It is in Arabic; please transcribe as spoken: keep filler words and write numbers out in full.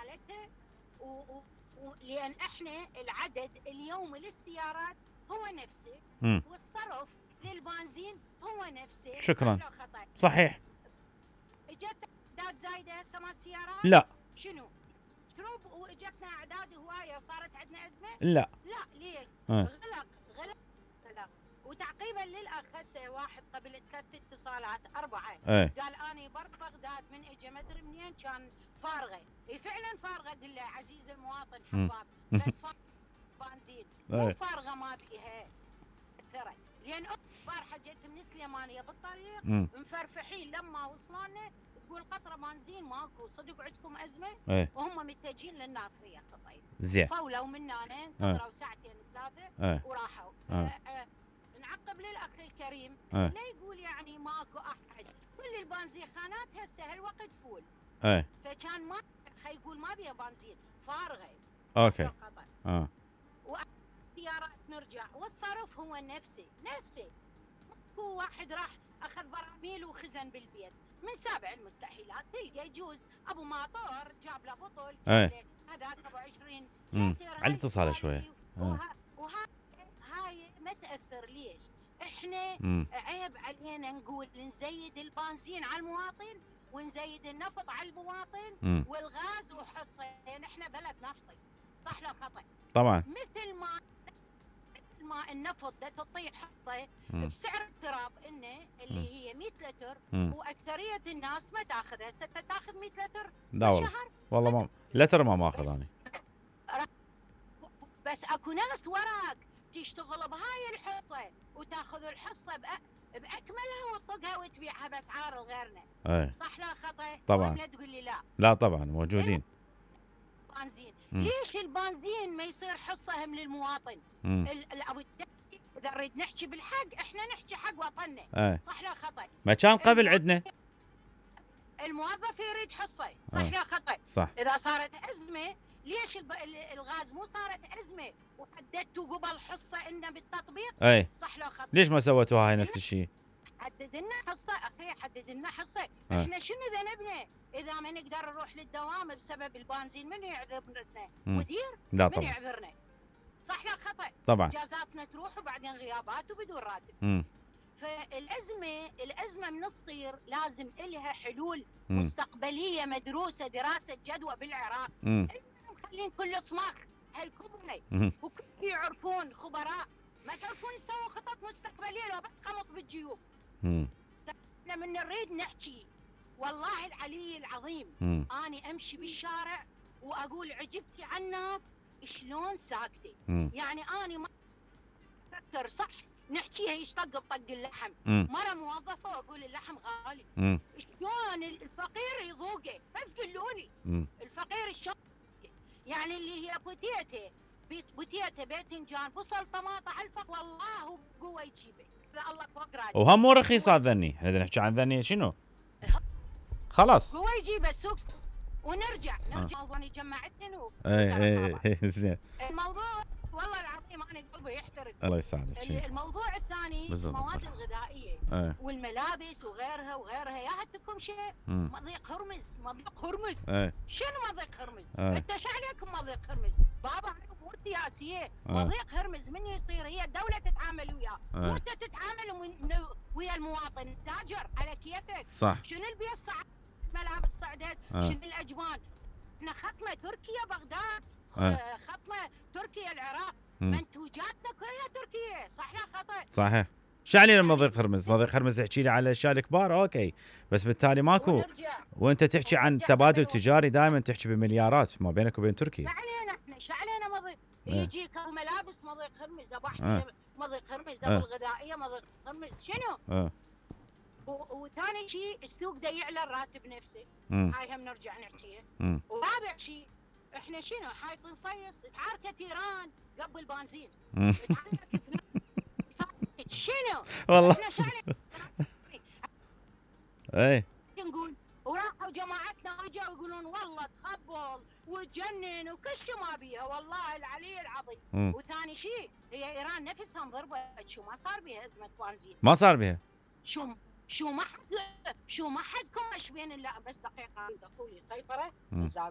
مالتها، و... و... و... لان احنا العدد اليومي للسيارات هو نفسه، مم. والصرف للبنزين هو نفسه. شكرا. صح لو خطأ؟ صحيح. اجت اعداد زايده هسه مال السيارات؟ لا. شنو؟ شروب واجتنا اعداد هوايه وصارت عندنا ازمه؟ لا. لا. ليش؟ أه. غلق غلق غلق. وتعقيبا للاخ هسه واحد قبل ثلاث اتصالات اربعه ايه. قال اني بر بغداد من اجى ما ادري منين كان فارغه. اي فعلا فارغه. قل له عزيز المواطن حباب بس بنزين مو ايه. فارغه ما بيها ترى. لان البارحه جيت من سليمانيه بالطريق مم. مفرفحين لما وصلنا تقول قطره بنزين ماكو. صدق عندكم ازمه؟ ايه. وهم متجهين للناصريه. طيب زين. فولوا منا انا انتظروا ساعتين ثلاثه ايه. وراحوا. اه. آه آه نعقب للاخ الكريم اه. لا يقول يعني ماكو احد. كل البنزيخانات هسه هالوقت فول. ايه. فكان ما يقول ما بيها بنزين فارغه. اوكي. اه. والسيارات نرجع والصرف هو نفسه نفسه. هو واحد راح اخذ براميل وخزن بالبيت من سابع المستحيلات تلقى يجوز ابو ماطور جاب له بطل ايه. هذاك ابو عشرين لتر. على اتصاله شويه. وها وهاي هاي ما تاثر. ليش؟ احنا مم. عيب علينا نقول نزيد البنزين على المواطن ونزيد النفط على المواطن مم. والغاز وحصه. لان احنا بلد نفطي. صح لو خطا؟ طبعا. مثل ما ما النفط ده تطيح حصه مم. بسعر التراب انه اللي مم. هي مئة لتر مم. واكثريه الناس ما تاخذها. هسه تاخذ مئة لتر لا والله. شهر والله ما لتر ما ماخذ انا. بس اكو ناس وراك تشتغل بهاي الحصه وتاخذ الحصه بأ... باكملها وتطقها وتبيعها باسعار غيرنا. ايه. صح لا خطا؟ طبعا. لا تقول لي لا. لا طبعا موجودين. بنزين. مم. ليش البنزين ما يصير حصه هم للمواطن؟ ال... ابو اذا نريد نحكي بالحق احنا نحكي حق وطننا. ايه. صح لا خطا؟ ما كان قبل عندنا الموظف يريد حصه. صح اه. لا خطا؟ صح. اذا صارت ازمه ليش الب... الغاز مو صارت ازمه وحددتوا قبل حصه انه بالتطبيق؟ ايه. صح لا خطا؟ ليش ما سويتوا هاي نفس الشيء؟ حدد لنا حصه اخي. حدد لنا حصه. اه. احنا شنو ذنبنا اذا ما نقدر نروح للدوام بسبب البنزين؟ من يعذرنا؟ مم. مدير؟ لا من طبعا. يعذرنا؟ صح لا خطا؟ طبعا. اجازاتنا تروح وبعدين غيابات وبدون راتب. مم. فالازمه الازمه من تصير لازم لها حلول مم. مستقبليه مدروسه دراسه جدوى بالعراق. مم. مخلين كل صماخ هالكبرى مم. وكل يعرفون خبراء ما تعرفون يسووا خطط مستقبليه لو بس خمط بالجيوب. مم. لما نريد نحكي والله العلي العظيم مم. اني امشي بالشارع واقول عجبتي على الناس شلون ساكتين. مم. يعني اني ما افكر صح نحكيها يشطق بطق اللحم. مم. مره موظفه واقول اللحم غالي. مم. شلون الفقير يذوقه؟ بس قولوا مم. الفقير شلون يعني اللي هي بوتيته بيت بوتيته باذنجان بصل طماطه على الفق والله بقوه يجيبه. لا الله فوق راسي. وهم مو رخيص هذا ذني. احنا بدنا نحكي عن ذني شنو؟ خلاص. هو يجيبه السوق ونرجع نرجع موضوع جمعتنا هو. ايه ايه زين. الموضوع والله العظيم انا قلبي يحترق. الله يساعدك. الموضوع الثاني المواد الغذائيه ايه. والملابس وغيرها وغيرها. يا هدكم شيء مضيق هرمز. مضيق هرمز. ايه. شنو مضيق هرمز؟ ايه. انت شو عليكم مضيق هرمز؟ بابا مو سياسيه. ايه. مضيق هرمز من يصير هي الدوله تتعامل وياه. ايه. مو انت تتعامل ويا المواطن التاجر على كيفك. صح. شنو البيت صعد ملابس صعدت. ايه. شنو الاجوان؟ احنا خطنا تركيا بغداد. ايه. خطنا تركيا العراق. منتوجاتنا كلها تركيا. صح لا خطا؟ صحيح. شو علينا مضيق هرمز؟ مضيق هرمز يحكي لي على الاشياء الكبار اوكي بس بالتالي ماكو. ونرجع. وانت تحكي عن تبادل تجاري دائما تحكي بمليارات ما بينك وبين تركيا. شو علينا احنا؟ شو علينا مضيق؟ يجيك ابو ملابس مضيق هرمز، ابو احمد مضيق هرمز، ابو الغذائيه مضيق هرمز. شنو؟ اه. وثاني شيء السوق دا يعلى الراتب نفسه. مم. هاي هم نرجع نحكيها. ورابع شيء احنا شنو حايط نصيص تعاركت ايران قبل بنزين. شنو؟ والله ايه نقول وراحوا جماعتنا اجوا يقولون والله تخبل وتجنن وكل شيء ما بيها والله العلي العظيم. م. وثاني شيء هي ايران نفسها انضربت. شو ما صار بها ازمه بنزين؟ ما صار بها. شو شو ما حد شو ما حد كمش بين. لا بس دقيقه عند اخوي سيطره.